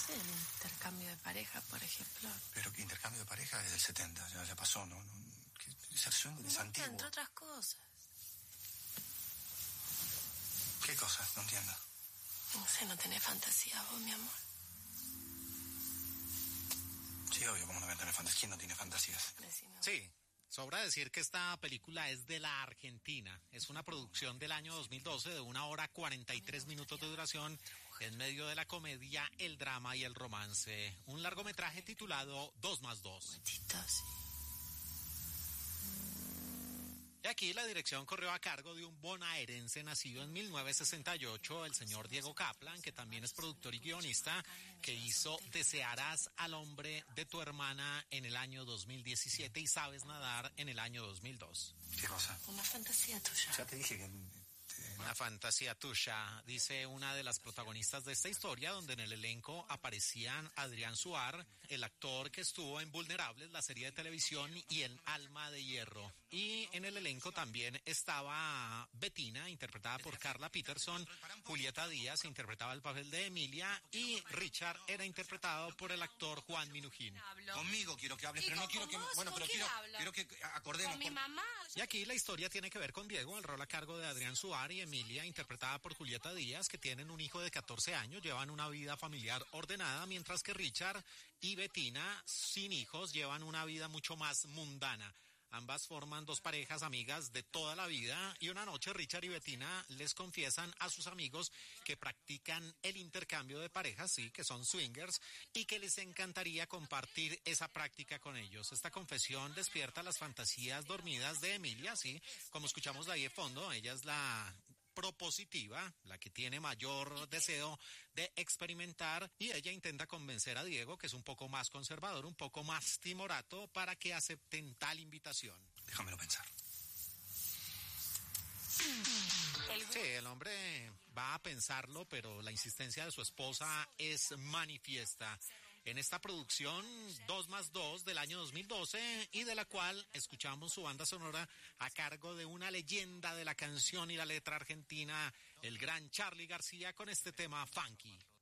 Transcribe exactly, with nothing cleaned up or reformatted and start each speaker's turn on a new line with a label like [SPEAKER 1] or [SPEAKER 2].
[SPEAKER 1] sé, el intercambio de pareja, por ejemplo.
[SPEAKER 2] Pero que intercambio de pareja es del setenta, ya, ya pasó, ¿no? no que ser swing es antiguo.
[SPEAKER 1] Entre otras cosas.
[SPEAKER 2] ¿Qué cosas? No entiendo.
[SPEAKER 1] No sé, ¿no tenés fantasía vos, mi amor?
[SPEAKER 2] Sí, obvio, ¿cómo no voy a tener fantasías? ¿Quién no tiene fantasías?
[SPEAKER 1] Decime.
[SPEAKER 3] Sí. Sobra decir que esta película es de la Argentina. Es una producción del año dos mil doce de una hora cuarenta y tres minutos de duración en medio de la comedia, el drama y el romance. Un largometraje titulado dos más dos. Y aquí la dirección corrió a cargo de un bonaerense nacido en mil novecientos sesenta y ocho, el señor Diego Kaplan, que también es productor y guionista, que hizo Desearás al hombre de tu hermana en el año dos mil diecisiete y Sabes nadar en el año dos mil dos.
[SPEAKER 2] ¿Qué cosa?
[SPEAKER 1] Una fantasía tuya.
[SPEAKER 2] Ya te dije que...
[SPEAKER 3] Una fantasía tuya, dice una de las protagonistas de esta historia, donde en el elenco aparecían Adrián Suar, el actor que estuvo en Vulnerables, la serie de televisión, y en Alma de Hierro. Y en el elenco también estaba Bettina, interpretada por Carla Peterson, Julieta Díaz interpretaba el papel de Emilia, y Richard era interpretado por el actor Juan Minujín.
[SPEAKER 2] Conmigo quiero que hables, pero no quiero que... Bueno, pero quiero, quiero que acordemos...
[SPEAKER 1] Con mi mamá.
[SPEAKER 3] Y aquí la historia tiene que ver con Diego, el rol a cargo de Adrián Suar, y Emilia, interpretada por Julieta Díaz, que tienen un hijo de catorce años, llevan una vida familiar ordenada, mientras que Richard y Bettina, sin hijos, llevan una vida mucho más mundana. Ambas forman dos parejas amigas de toda la vida y una noche Richard y Bettina les confiesan a sus amigos que practican el intercambio de parejas, sí, que son swingers, y que les encantaría compartir esa práctica con ellos. Esta confesión despierta las fantasías dormidas de Emilia, sí, como escuchamos de ahí de fondo, ella es la propositiva, la que tiene mayor deseo de experimentar, y ella intenta convencer a Diego, que es un poco más conservador, un poco más timorato, para que acepten tal invitación.
[SPEAKER 2] Déjamelo pensar.
[SPEAKER 3] Sí, el hombre va a pensarlo, pero la insistencia de su esposa es manifiesta. En esta producción dos más dos del año dos mil doce, y de la cual escuchamos su banda sonora a cargo de una leyenda de la canción y la letra argentina, el gran Charly García, con este tema funky.